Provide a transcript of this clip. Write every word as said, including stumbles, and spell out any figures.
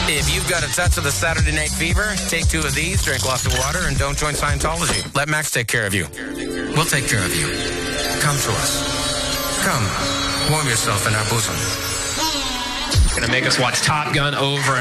If you've got a touch of the Saturday night fever, take two of these, drink lots of water, and don't join Scientology. Let Max take care of you. We'll take care of you. Come to us. Come. Warm yourself in our bosom. Gonna make us watch Top Gun over